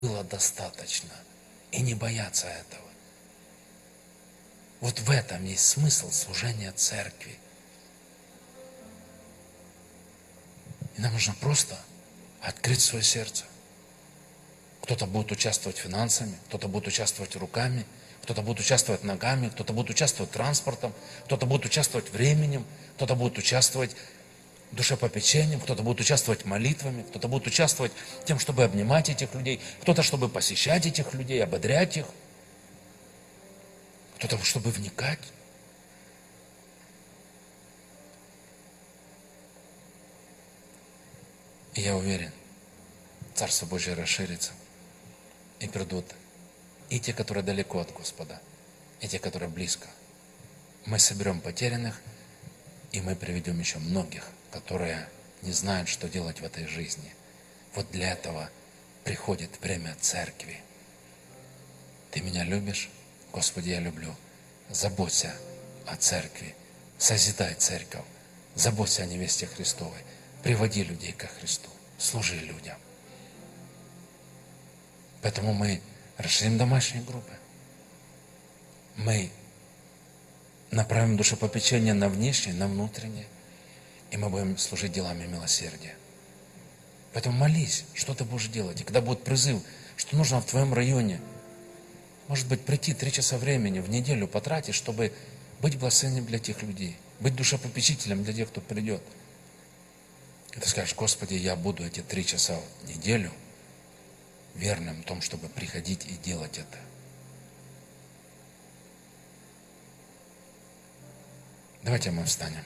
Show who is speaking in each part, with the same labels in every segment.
Speaker 1: было достаточно. И не бояться этого. Вот в этом есть смысл служения церкви. И нам нужно просто открыть свое сердце. Кто-то будет участвовать финансами, кто-то будет участвовать руками, кто-то будет участвовать ногами, кто-то будет участвовать транспортом, кто-то будет участвовать временем, кто-то будет участвовать душепопечением, кто-то будет участвовать молитвами, кто-то будет участвовать тем, чтобы обнимать этих людей, кто-то, чтобы посещать этих людей, ободрять их, кто-то, чтобы вникать. И я уверен, Царство Божье расширится, и придут и те, которые далеко от Господа, и те, которые близко. Мы соберем потерянных, и мы приведем еще многих, которые не знают, что делать в этой жизни. Вот для этого приходит время церкви. Ты меня любишь? Господи, я люблю. Заботься о церкви, созидай церковь, заботься о невесте Христовой, приводи людей ко Христу, служи людям. Поэтому мы расширим домашние группы. Мы направим душепопечение на внешнее, на внутреннее. И мы будем служить делами милосердия. Поэтому молись, что ты будешь делать. И когда будет призыв, что нужно в твоем районе, может быть, прийти 3 часа времени в неделю потратить, чтобы быть благословением для тех людей, быть душепопечителем для тех, кто придет. И ты скажешь: Господи, я буду эти 3 часа в неделю верным в том, чтобы приходить и делать это. Давайте мы встанем.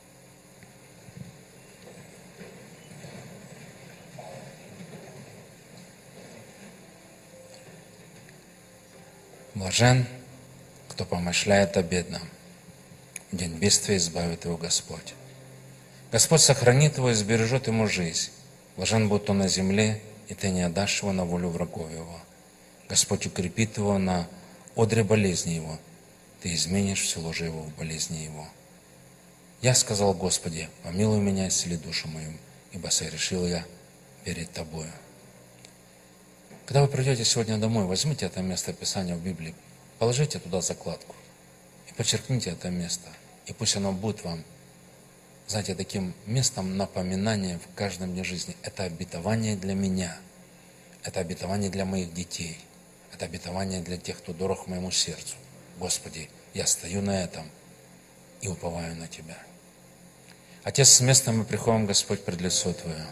Speaker 1: Блажен, кто помышляет о бедном. В день бедствия избавит его Господь. Господь сохранит его и сбережет ему жизнь. Блажен будет он на земле, и ты не отдашь его на волю врагов его. Господь укрепит его на одре болезни его. Ты изменишь все ложе его в болезни его. Я сказал: Господи, помилуй меня, исцели душу мою, ибо сорешил я перед Тобою. Когда вы придете сегодня домой, возьмите это место Писания в Библии, положите туда закладку и подчеркните это место. И пусть оно будет вам, знаете, таким местом напоминания в каждом дне жизни. Это обетование для меня, это обетование для моих детей, это обетование для тех, кто дорог моему сердцу. Господи, я стою на этом и уповаю на Тебя. Отец, с места мы приходим, Господь, пред лицо Твое.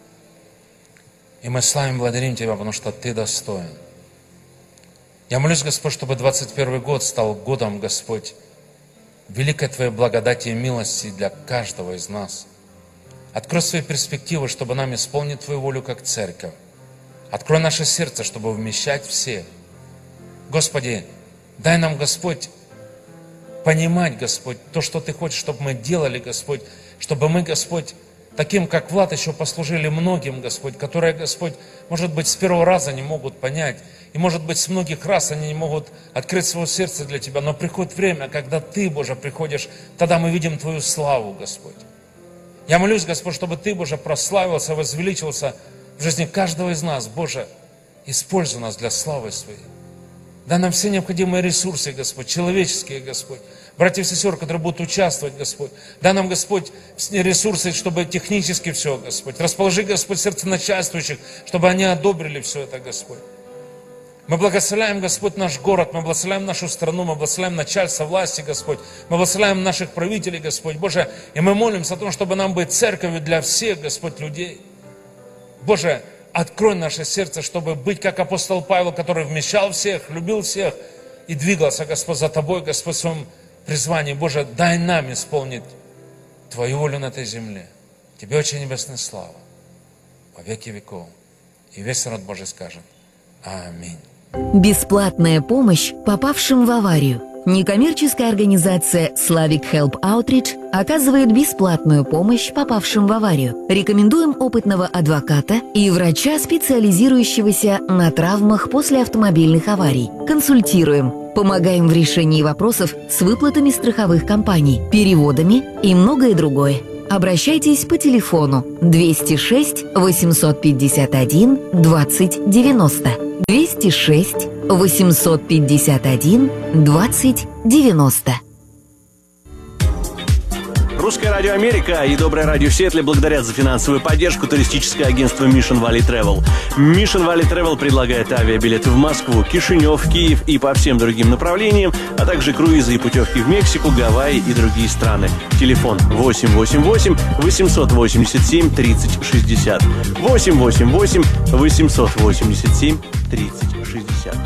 Speaker 1: И мы славим, благодарим Тебя, потому что Ты достоин. Я молюсь, Господь, чтобы 21 год стал годом, Господь, великой Твоей благодати и милости для каждого из нас. Открой свои перспективы, чтобы нам исполнить Твою волю как церковь. Открой наше сердце, чтобы вмещать всех. Господи, дай нам, Господь, понимать, Господь, то, что Ты хочешь, чтобы мы делали, Господь, чтобы мы, Господь, таким, как Влад, еще послужили многим, Господь, которые, Господь, может быть, с первого раза не могут понять, и, может быть, с многих раз они не могут открыть свое сердце для Тебя, но приходит время, когда Ты, Боже, приходишь, тогда мы видим Твою славу, Господь. Я молюсь, Господь, чтобы Ты, Боже, прославился, возвеличился в жизни каждого из нас. Боже, используй нас для славы Своей. Дай нам все необходимые ресурсы, Господь, человеческие, Господь. Братьев и сестер, которые будут участвовать, Господь. Дай нам, Господь, ресурсы, чтобы технически все, Господь. Расположи, Господь, сердце начальствующих, чтобы они одобрили все это, Господь. Мы благословляем, Господь, наш город, мы благословляем нашу страну, мы благословляем начальство власти, Господь. Мы благословляем наших правителей, Господь, Боже. И мы молимся о том, чтобы нам быть церковью для всех, Господь, людей. Боже, открой наше сердце, чтобы быть как апостол Павел, который вмещал всех, любил всех и двигался, Господь, за Тобой, Господь, в своем призвании. Боже, дай нам исполнить Твою волю на этой земле. Тебе, Отче Небесный, слава во веки веков. И весь народ Божий скажет: Аминь.
Speaker 2: Бесплатная помощь попавшим в аварию. Некоммерческая организация Slavic Help Outreach оказывает бесплатную помощь попавшим в аварию. Рекомендуем опытного адвоката и врача, специализирующегося на травмах после автомобильных аварий. Консультируем, помогаем в решении вопросов с выплатами страховых компаний, переводами и многое другое. Обращайтесь по телефону 206 851 20 90. 206 851 20 90.
Speaker 3: Русское радио Америка и Доброе радио Сиэтле благодарят за финансовую поддержку туристическое агентство Mission Valley Travel. Mission Valley Travel предлагает авиабилеты в Москву, Кишинев, Киев и по всем другим направлениям, а также круизы и путевки в Мексику, Гавайи и другие страны. Телефон 888-887-3060. 888-887-3060.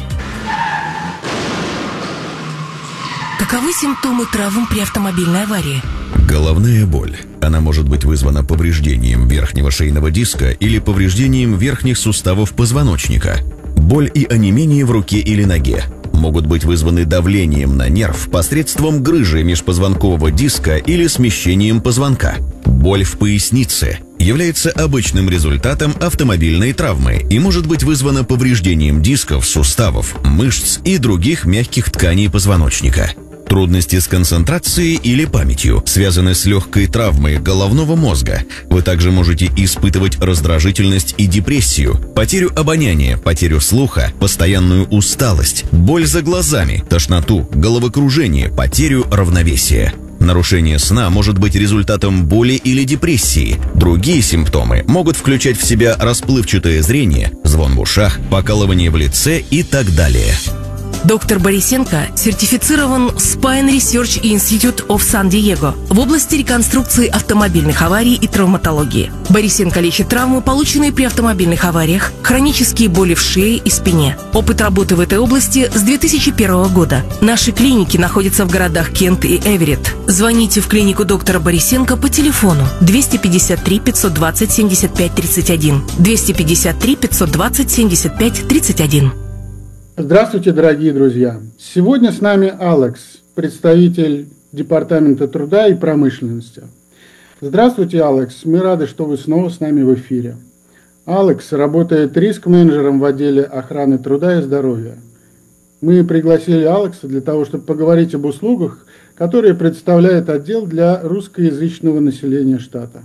Speaker 4: Каковы симптомы травм при автомобильной аварии?
Speaker 5: Головная боль. Она может быть вызвана повреждением верхнего шейного диска или повреждением верхних суставов позвоночника. Боль и онемение в руке или ноге могут быть вызваны давлением на нерв посредством грыжи межпозвонкового диска или смещением позвонка. Боль в пояснице является обычным результатом автомобильной травмы и может быть вызвана повреждением дисков, суставов, мышц и других мягких тканей позвоночника. Трудности с концентрацией или памятью связаны с легкой травмой головного мозга. Вы также можете испытывать раздражительность и депрессию, потерю обоняния, потерю слуха, постоянную усталость, боль за глазами, тошноту, головокружение, потерю равновесия. Нарушение сна может быть результатом боли или депрессии. Другие симптомы могут включать в себя расплывчатое зрение, звон в ушах, покалывание в лице и так далее.
Speaker 4: Доктор Борисенко сертифицирован Spine Research Institute of San-Diego в области реконструкции автомобильных аварий и травматологии. Борисенко лечит травмы, полученные при автомобильных авариях, хронические боли в шее и спине. Опыт работы в этой области с 2001 года. Наши клиники находятся в городах Кент и Эверетт. Звоните в клинику доктора Борисенко по телефону 253 520 75 31, 253 520 75 31.
Speaker 6: Здравствуйте, дорогие друзья! Сегодня с нами Алекс, представитель Департамента труда и промышленности. Здравствуйте, Алекс! Мы рады, что вы снова с нами в эфире. Алекс работает риск-менеджером в отделе охраны труда и здоровья. Мы пригласили Алекса для того, чтобы поговорить об услугах, которые представляет отдел для русскоязычного населения штата.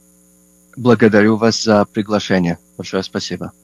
Speaker 7: Благодарю вас за приглашение. Большое спасибо.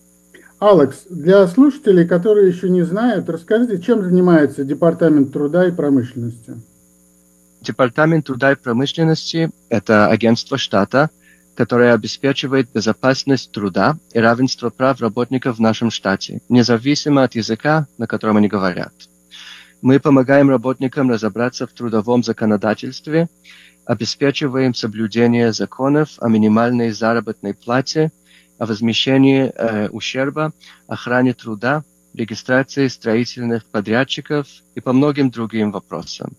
Speaker 6: Алекс, для слушателей, которые еще не знают, расскажите, чем занимается Департамент труда и промышленности?
Speaker 7: Департамент труда и промышленности – это агентство штата, которое обеспечивает безопасность труда и равенство прав работников в нашем штате, независимо от языка, на котором они говорят. Мы помогаем работникам разобраться в трудовом законодательстве, обеспечиваем соблюдение законов о минимальной заработной плате, о возмещении ущерба, охране труда, регистрации строительных подрядчиков и по многим другим вопросам.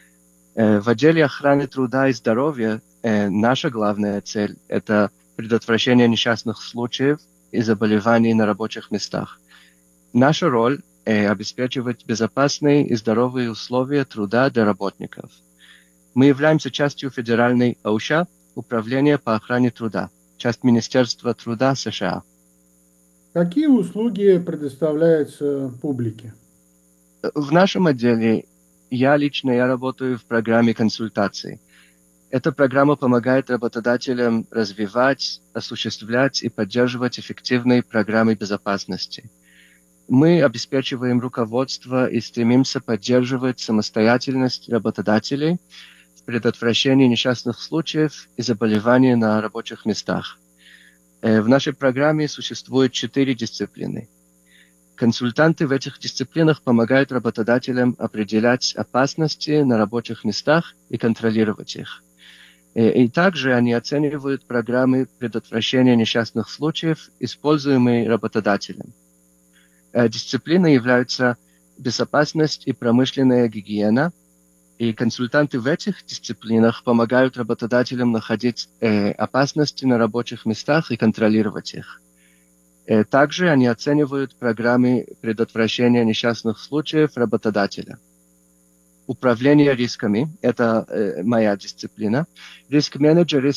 Speaker 7: В отделе охраны труда и здоровья наша главная цель – это предотвращение несчастных случаев и заболеваний на рабочих местах. Наша роль – обеспечивать безопасные и здоровые условия труда для работников. Мы являемся частью федеральной ОША, Управления по охране труда, часть Министерства труда США.
Speaker 6: Какие услуги предоставляются публике?
Speaker 7: В нашем отделе я работаю в программе консультаций. Эта программа помогает работодателям развивать, осуществлять и поддерживать эффективные программы безопасности. Мы обеспечиваем руководство и стремимся поддерживать самостоятельность работодателей в предотвращении несчастных случаев и заболеваний на рабочих местах. В нашей программе существует 4 дисциплины. Консультанты в этих дисциплинах помогают работодателям определять опасности на рабочих местах и контролировать их. И также они оценивают программы предотвращения несчастных случаев, используемые работодателем. Дисциплины являются безопасность и промышленная гигиена, и консультанты в этих дисциплинах помогают работодателям находить опасности на рабочих местах и контролировать их. Также они оценивают программы предотвращения несчастных случаев работодателя. Управление рисками – это моя дисциплина. Риск-менеджеры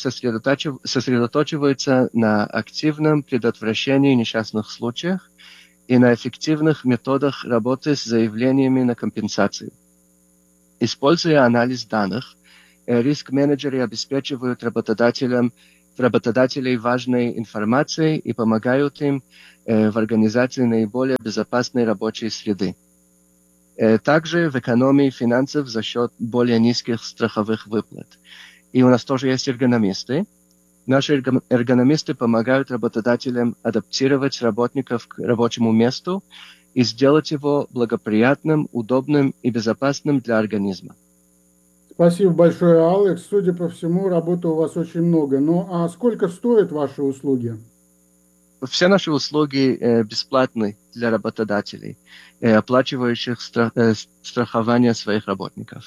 Speaker 7: сосредотачиваются на активном предотвращении несчастных случаев и на эффективных методах работы с заявлениями на компенсацию. Используя анализ данных, Риск-менеджеры обеспечивают работодателей важной информацией и помогают им в организации наиболее безопасной рабочей среды. Также в экономии финансов за счет более низких страховых выплат. И у нас тоже есть эргономисты. Наши эргономисты помогают работодателям адаптировать работников к рабочему месту и сделать его благоприятным, удобным и безопасным для организма.
Speaker 6: Спасибо большое, Алекс. Судя по всему, работы у вас очень много. Ну, а сколько стоят ваши услуги?
Speaker 7: Все наши услуги бесплатны для работодателей, оплачивающих страхование своих работников.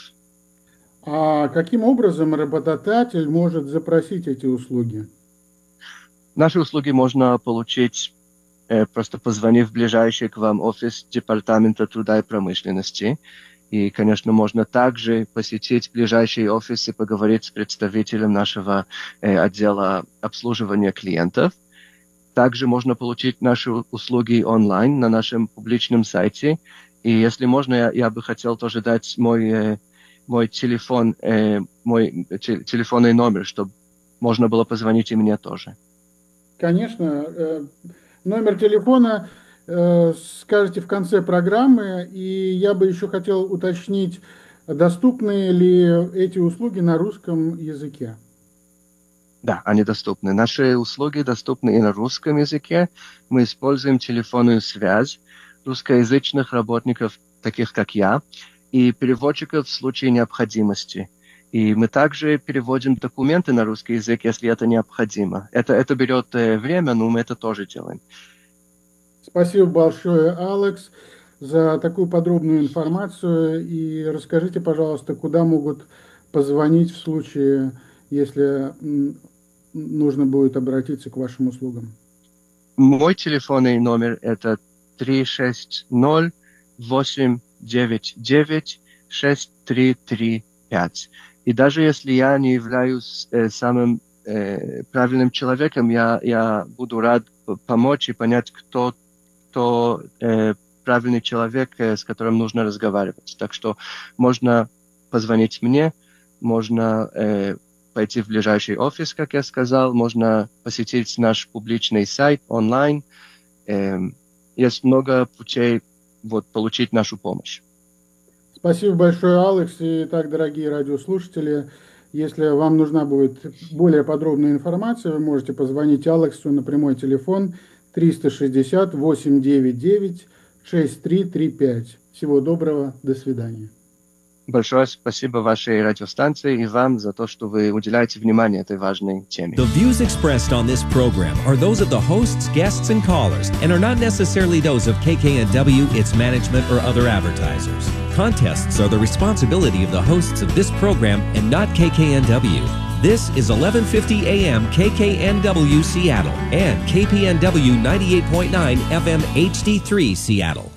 Speaker 6: А каким образом работодатель может запросить эти услуги?
Speaker 7: Наши услуги можно получить, просто позвонив в ближайший к вам офис Департамента труда и промышленности. И, конечно, можно также посетить ближайший офис и поговорить с представителем нашего отдела обслуживания клиентов. Также можно получить наши услуги онлайн на нашем публичном сайте. И если можно, я бы хотел тоже дать мой телефон, мой телефонный номер, чтобы можно было позвонить и мне тоже.
Speaker 6: Конечно. Номер телефона скажете в конце программы. И я бы еще хотел уточнить, доступны ли эти услуги на русском языке?
Speaker 7: Да, они доступны. Наши услуги доступны и на русском языке. Мы используем телефонную связь русскоязычных работников, таких как я, и переводчиков в случае необходимости. И мы также переводим документы на русский язык, если это необходимо. Это берет время, но мы это тоже делаем.
Speaker 6: Спасибо большое, Алекс, за такую подробную информацию. И расскажите, пожалуйста, куда могут позвонить в случае, если нужно будет обратиться к вашим услугам.
Speaker 7: Мой телефонный номер – это 360-899-6335. И даже если я не являюсь самым правильным человеком, я буду рад помочь и понять, кто правильный человек, с которым нужно разговаривать. Так что можно позвонить мне, можно пойти в ближайший офис, как я сказал, можно посетить наш публичный сайт онлайн. Есть много путей получить нашу помощь.
Speaker 6: Спасибо большое, Алекс. Итак, дорогие радиослушатели, если вам нужна будет более подробная информация, вы можете позвонить Алексу на прямой телефон 360-899-6335. Всего доброго, до свидания.
Speaker 7: Большое спасибо вашей радиостанции и вам за то, что вы уделяете внимание этой важной теме.
Speaker 8: The views expressed on this program are those of the hosts, guests, and callers, and are not necessarily those of KKNW, its management, or other advertisers. Contests are the responsibility of the hosts of this program and not KKNW. This is 1150 AM KKNW Seattle and KPNW 98.9 FM HD3 Seattle.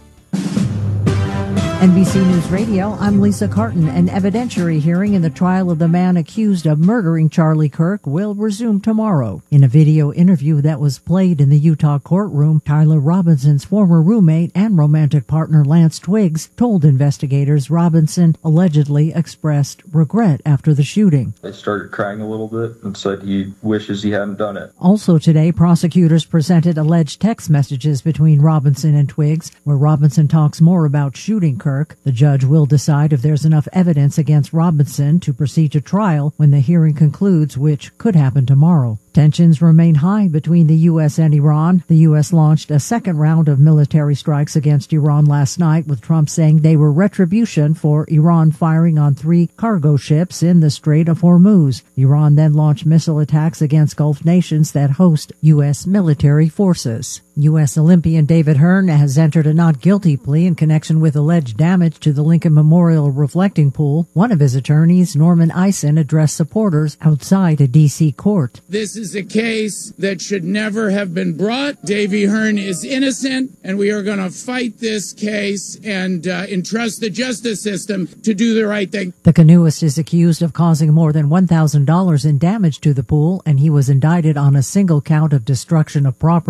Speaker 9: NBC News Radio, I'm Lisa Carton. An evidentiary hearing in the trial of the man accused of murdering Charlie Kirk will resume tomorrow. In a video interview that was played in the Utah courtroom, Tyler Robinson's former roommate and romantic partner Lance Twiggs told investigators Robinson allegedly expressed regret after the shooting.
Speaker 10: He started crying a little bit and said he wishes he hadn't done it.
Speaker 9: Also today, prosecutors presented alleged text messages between Robinson and Twiggs, where Robinson talks more about shooting Kirk. The judge will decide if there's enough evidence against Robinson to proceed to trial when the hearing concludes, which could happen tomorrow. Tensions remain high between the U.S. and Iran. The U.S. launched a second round of military strikes against Iran last night, with Trump saying they were retribution for Iran firing on 3 cargo ships in the Strait of Hormuz. Iran then launched missile attacks against Gulf nations that host U.S. military forces. U.S. Olympian David Hearn has entered a not guilty plea in connection with alleged damage to the Lincoln Memorial reflecting pool. One of his attorneys, Norman Eisen, addressed supporters outside a D.C. court.
Speaker 11: This is a case that should never have been brought. Davy Hearn is innocent, and we are going to fight this case and entrust the justice system to do the right thing.
Speaker 9: The canoeist is accused of causing more than $1,000 in damage to the pool, and he was indicted on a single count of destruction of property.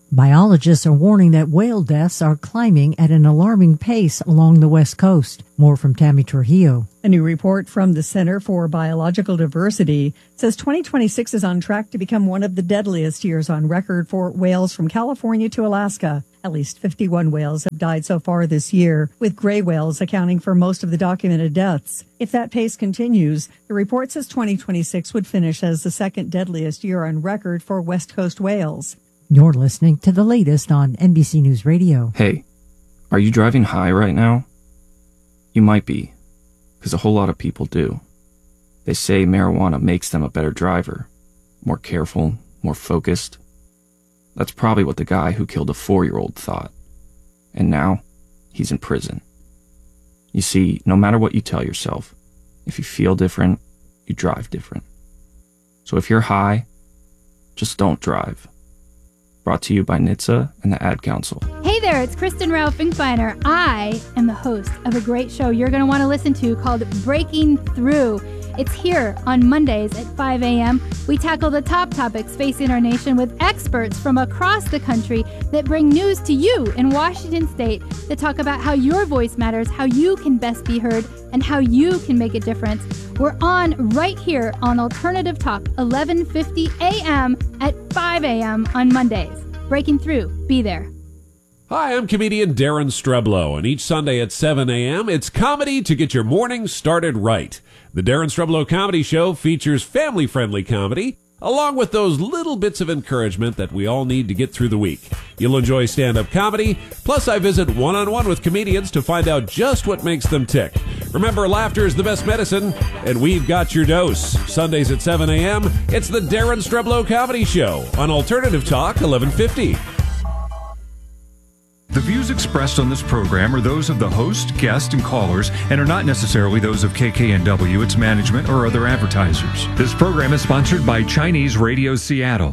Speaker 9: Biologists are warning that whale deaths are climbing at an alarming pace along the West Coast. More from Tammy Trujillo.
Speaker 12: A new report from the Center for Biological Diversity says 2026 is on track to become one of the deadliest years on record for whales from California to Alaska. At least 51 whales have died so far this year, with gray whales accounting for most of the documented deaths. If that pace continues, the report says 2026 would finish as the second deadliest year on record for West Coast whales.
Speaker 9: You're listening to the latest on NBC News Radio.
Speaker 13: Hey, are you driving high right now? You might be, because a whole lot of people do. They say marijuana makes them a better driver, more careful, more focused. That's probably what the guy who killed a 4-year-old thought. And now, he's in prison. You see, no matter what you tell yourself, if you feel different, you drive different. So if you're high, just don't drive. Brought to you by NHTSA and the Ad Council.
Speaker 14: Hey there, it's Kristen Rao Finkbeiner. I am the host of a great show you're going to want to listen to called Breaking Through. It's here on Mondays at 5 a.m. We tackle the top topics facing our nation with experts from across the country that bring news to you in Washington State that talk about how your voice matters, how you can best be heard, and how you can make a difference. We're on right here on Alternative Talk, 1150 a.m. at 5 a.m. on Mondays. Breaking Through. Be there.
Speaker 15: Hi, I'm comedian Darren Streblow, and each Sunday at 7 a.m., it's comedy to get your morning started right. The Darren Streblow Comedy Show features family-friendly comedy, along with those little bits of encouragement that we all need to get through the week. You'll enjoy stand-up comedy, plus I visit one-on-one with comedians to find out just what makes them tick. Remember, laughter is the best medicine, and we've got your dose. Sundays at 7 a.m., it's the Darren Streblow Comedy Show on Alternative Talk 1150.
Speaker 16: The views expressed on this program are those of the host, guests, and callers and are not necessarily those of KKNW, its management, or other advertisers. This program is sponsored by Chinese Radio Seattle.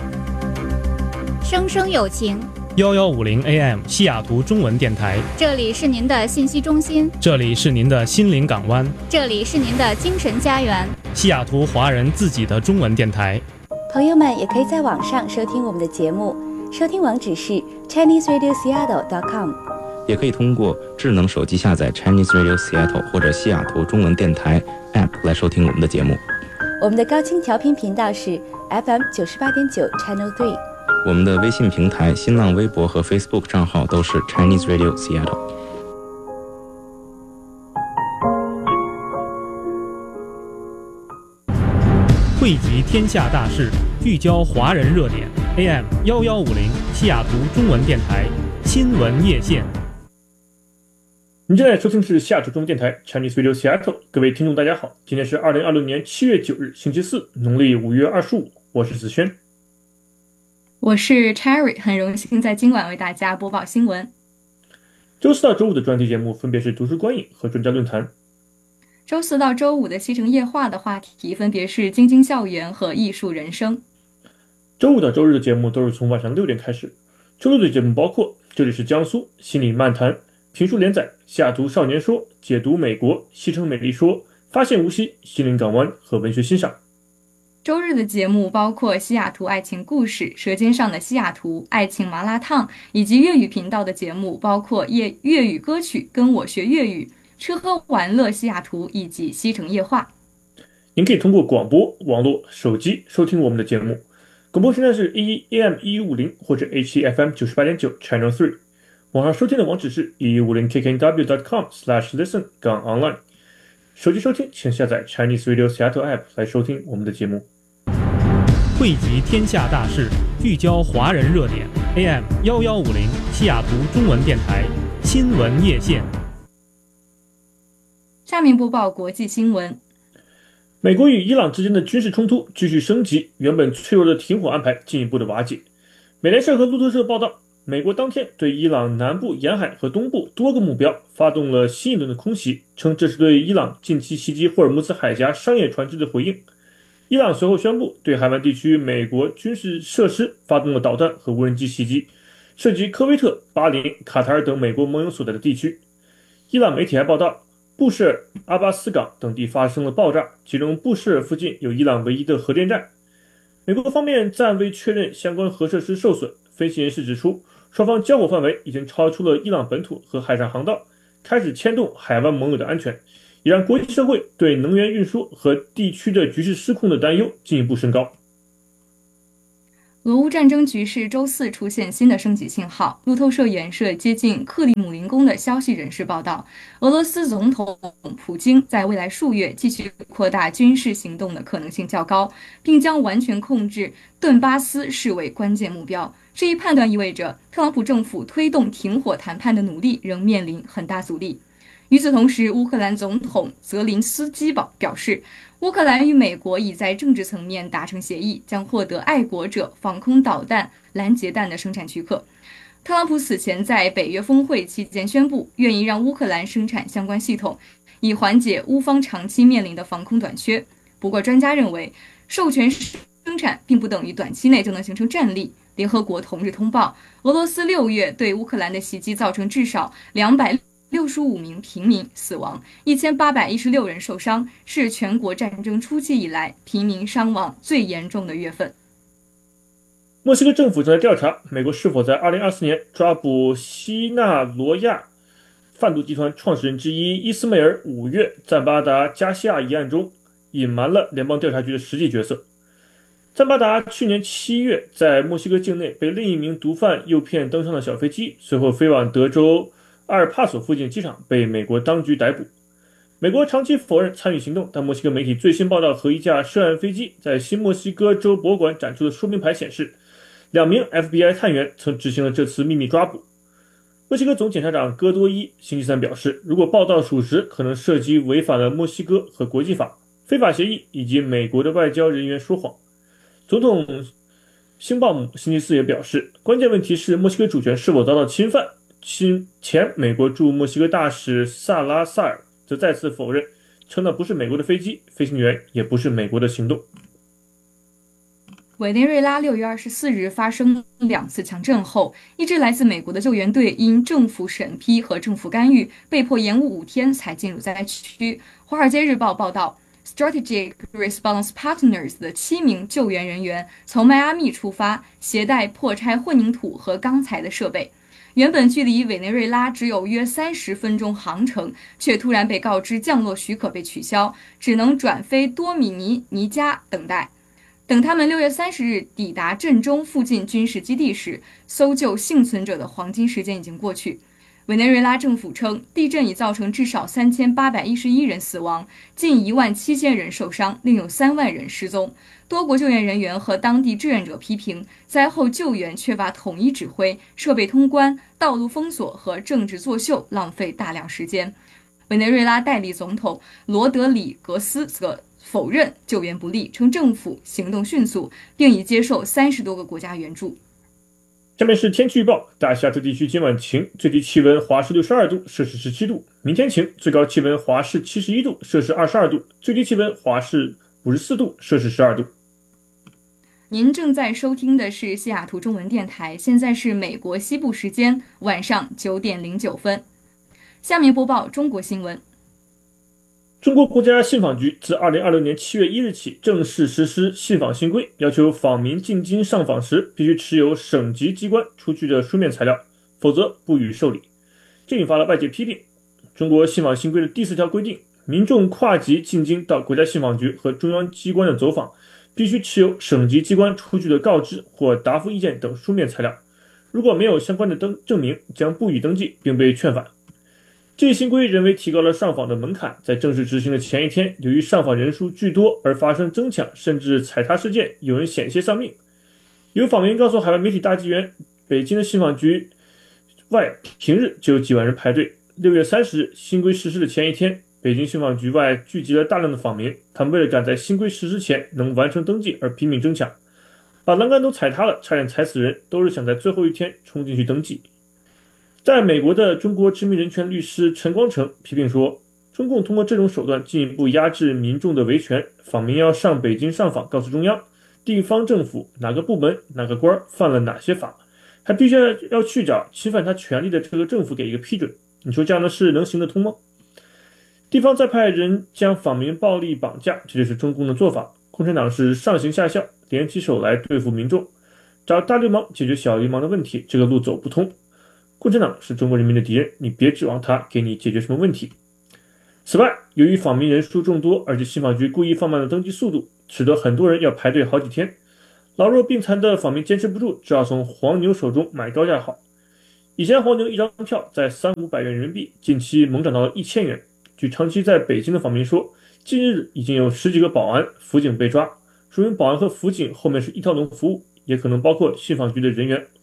Speaker 17: 生生有情
Speaker 18: 1150 AM 西雅图中文电台，
Speaker 17: 这里是您的信息中心，
Speaker 18: 这里是您的心灵港湾，
Speaker 17: 这里是您的精神家园，
Speaker 18: 西雅图华人自己的中文电台。
Speaker 19: 朋友们也可以在网上收听我们的节目，收听网址是 ChineseRadioSeattle.com，
Speaker 20: 也可以通过智能手机下载 Chinese Radio Seattle 或者西雅图中文电台 App 来收听我们的节目。
Speaker 19: 我们的高清调频频道是 FM 98.9 Channel 3。
Speaker 20: 我们的微信平台、新浪微博和 Facebook 账号都是 Chinese Radio Seattle。
Speaker 18: 汇集天下大事，聚焦华人热点。AM 1150西雅图中文电台新闻夜线。
Speaker 21: 您正在收听是西雅图中文电台 Chinese Radio Seattle。各位听众大家好，今天是2026年7月9日星期四，农历5月25，我是子轩。
Speaker 22: 我是 Cherry， 很荣幸在今晚为大家播报新闻。
Speaker 21: 周四到周五的专题节目分别是读书观影和专家论坛。
Speaker 22: 周四到周五的西城夜话的话题分别是京津校园和艺术人生。
Speaker 21: 周五到周日的节目都是从晚上6点开始。周六的节目包括这里是江苏心理漫谈、评书连载、西雅图少年说、解读美国、西城美丽说、发现无锡、心灵港湾和文学欣赏。
Speaker 22: 周日的节目包括西雅图爱情故事、舌尖上的西雅图、爱情麻辣烫，以及粤语频道的节目包括粤语歌曲、跟我学粤语、吃喝玩乐西雅图以及西城夜话。
Speaker 21: 您可以通过广播、网络、手机收听我们的节目。广播时段是AM 1150或者 HTFM 98.9 Channel 3。网上收听的网址是1150kknw.com/listen-online。手机收听请下载 Chinese Radio Seattle App 来收听我们的节目。
Speaker 18: 汇集天下大事，聚焦华人热点。AM 1150西雅图中文电台新闻夜线。
Speaker 22: 下面播报国际新闻。
Speaker 21: 美国与伊朗之间的军事冲突继续升级，原本脆弱的停火安排进一步的瓦解。美联社和路透社报道，美国当天对伊朗南部沿海和东部多个目标发动了新一轮的空袭，称这是对伊朗近期袭击霍尔木兹海峡商业船只的回应。伊朗随后宣布对海湾地区美国军事设施发动了导弹和无人机袭击，涉及科威特、巴林、卡塔尔等美国盟友所在的地区。伊朗媒体还报道，布什尔、阿巴斯港等地发生了爆炸，其中布什尔附近有伊朗唯一的核电站。美国方面暂未确认相关核设施受损， 分析人士指出，双方交火范围已经超出了伊朗本土和海上航道，开始牵动海湾盟友的安全，也让国际社会对能源运输和地区的局势失控的担忧进一步升高。
Speaker 22: 俄乌战争局势周四出现新的升级信号。路透社援涉接近克里姆林宫的消息人士报道，俄罗斯总统普京在未来数月继续扩大军事行动的可能性较高，并将完全控制顿巴斯视为关键目标。这一判断意味着特朗普政府推动停火谈判的努力仍面临很大阻力。与此同时，乌克兰总统泽林斯基表示，乌克兰与美国已在政治层面达成协议，将获得爱国者防空导弹拦截弹的生产许可。特朗普此前在北约峰会期间宣布，愿意让乌克兰生产相关系统，以缓解乌方长期面临的防空短缺。不过，专家认为，授权生产并不等于短期内就能形成战力。联合国同日通报，俄罗斯6月对乌克兰的袭击造成至少265名平民死亡，1816人受伤，是全国战争初期以来平民伤亡最严重的月份。
Speaker 21: 墨西哥政府正在调查美国是否在2024年抓捕西纳罗亚贩毒集团创始人之一伊斯梅尔5月赞巴达加西亚一案中隐瞒了联邦调查局的实际角色。赞巴达去年7月在墨西哥境内被另一名毒贩诱骗登上了小飞机，随后飞往德州阿尔帕索附近机场被美国当局逮捕。美国长期否认参与行动，但墨西哥媒体最新报道和一架涉案飞机在新墨西哥州博物馆展出的说明牌显示，2名 FBI 探员曾执行了这次秘密抓捕。墨西哥总检察长戈多伊星期三表示，如果报道属实，可能涉及违反了墨西哥和国际法、非法协议以及美国的外交人员说谎。总统辛鲍姆星期四也表示，关键问题是墨西哥主权是否遭到侵犯。前美国驻墨西哥大使萨拉萨尔则再次否认，称那不是美国的飞机，飞行员也不是美国的行动。
Speaker 22: 委内瑞拉6月24日发生2次强震后，一支来自美国的救援队因政府审批和政府干预，被迫延误5天才进入灾区。华尔街日报报道，Strategic Response Partners 的7名救援人员从迈阿密出发，携带破拆混凝土和钢材的设备。原本距离委内瑞拉只有约30分钟航程，却突然被告知降落许可被取消，只能转飞多米尼加等待。等他们6月30日抵达震中附近军事基地时，搜救幸存者的黄金时间已经过去。委内瑞拉政府称，地震已造成至少3811人死亡，近17000人受伤，另有3万人失踪。多国救援人员和当地志愿者批评，灾后救援缺乏统一指挥，设备通关、道路封锁和政治作秀浪费大量时间。委内瑞拉代理总统罗德里格斯则否认救援不力，称政府行动迅速，并已接受30多个国家援助。
Speaker 21: 下面是天气预报，大西亚州地区今晚晴，最低气温华氏62度，摄氏17度；明天晴，最高气温华氏71度，摄氏22度，最低气温华氏54度，摄氏12度。
Speaker 22: 您正在收听的是西雅图中文电台，现在是美国西部时间晚上9点09分。下面播报中国新闻。
Speaker 21: 中国国家信访局自2026年7月1日起正式实施信访新规，要求访民进京上访时必须持有省级机关出具的书面材料，否则不予受理。这引发了外界批评。中国信访新规的第4条规定，民众跨级进京到国家信访局和中央机关的走访，必须持有省级机关出具的告知或答复意见等书面材料，如果没有相关的证明，将不予登记并被劝返。这一新规人为提高了上访的门槛，在正式执行的前一天，由于上访人数巨多而发生争抢甚至踩踏事件，有人险些丧命。有访民告诉海外媒体大纪元，北京的信访局外平日就有几万人排队。6月30日新规实施的前一天，北京信访局外聚集了大量的访民，他们为了赶在新规实施前能完成登记而拼命争抢，把栏杆都踩塌了，差点踩死人，都是想在最后一天冲进去登记。在美国的中国知名人权律师陈光诚批评说，中共通过这种手段进一步压制民众的维权，访民要上北京上访，告诉中央地方政府哪个部门哪个官犯了哪些法，还必须要去找侵犯他权利的这个政府给一个批准。你说这样的事能行得通吗？地方再派人将访民暴力绑架，这就是中共的做法。共产党是上行下效，联起手来对付民众。 找大流氓解决小流氓的问题，这个路走不通。共产党是中国人民的敌人，你别指望他给你解决什么问题。此外，由于访民人数众多，而且信访局故意放慢了登记速度，使得很多人要排队好几天。老弱病残的访民坚持不住，只好从黄牛手中买高价号。以前黄牛一张票在300-500元人民币，近期猛涨到了1000元。据长期在北京的访民说，近日已经有10几个保安、辅警被抓，说明保安和辅警后面是一条龙服务，也可能包括信访局的人员